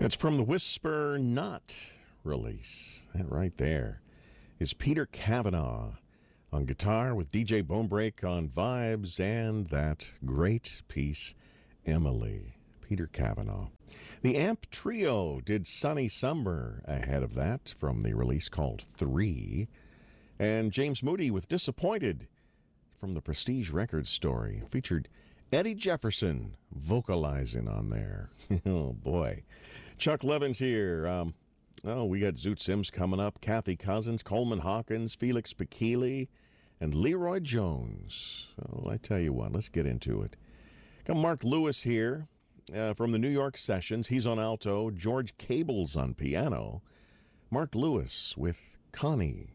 That's from the Whisper Not release. That right there is Peter Cavanaugh on guitar with DJ Bonebreak on vibes and that great piece, Emily. Peter Cavanaugh. The Amp Trio did Sunny Summer ahead of that from the release called 3. And James Moody with Disappointed from the Prestige Records story. Featured Eddie Jefferson vocalizing on there. Oh, boy. Chuck Levin's here. We got Zoot Sims coming up, Kathy Cousins, Coleman Hawkins, Felix Pikili, and Leroy Jones. Oh, I tell you what, let's get into it. Got Mark Lewis here from the New York Sessions. He's on alto. George Cable's on piano. Mark Lewis with Connie.